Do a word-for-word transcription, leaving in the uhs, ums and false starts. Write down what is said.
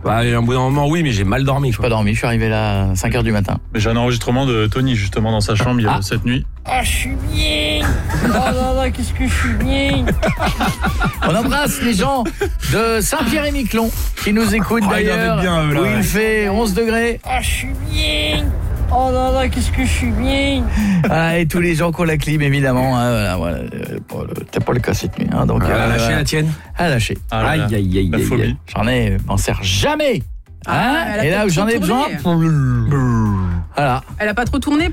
Bah, un bout d'un moment, oui, mais j'ai mal dormi. J'ai pas dormi, je suis arrivé là à cinq heures du matin. Mais j'ai un enregistrement de Tony justement dans sa chambre il y a Ah. cette nuit. Ah, je suis bien. Oh là là, qu'est-ce que je suis bien. On embrasse les gens de Saint-Pierre-et-Miquelon qui nous écoutent Ah, ils doivent d'ailleurs, être bien, eux, là, où ouais. il fait onze degrés. Ah, je suis bien. Oh là là, qu'est-ce que je suis bien. Ah, et tous les gens qui ont la clim, évidemment. Hein, voilà, voilà, euh, pour le- C'était pas le cas cette nuit. Hein, donc, Elle a euh, lâché voilà. la tienne. Elle a lâché. Ah là Aïe, là, aïe, aïe, la aïe, phobie. aïe. J'en ai, m'en sers jamais. Ah, Hein, elle a et là pas où trop j'en ai besoin, tourné. voilà. Elle a pas trop tourné